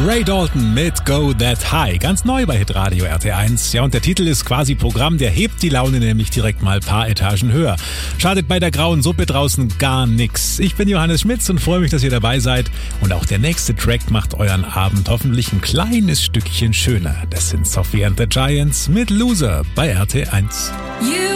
Ray Dalton mit Go That High, ganz neu bei Hitradio RT1. Ja, und der Titel ist quasi Programm, der hebt die Laune nämlich direkt mal ein paar Etagen höher. Schadet bei der grauen Suppe draußen gar nix. Ich bin Johannes Schmitz und freue mich, dass ihr dabei seid. Und auch der nächste Track macht euren Abend hoffentlich ein kleines Stückchen schöner. Das sind Sophie and the Giants mit Loser bei RT1.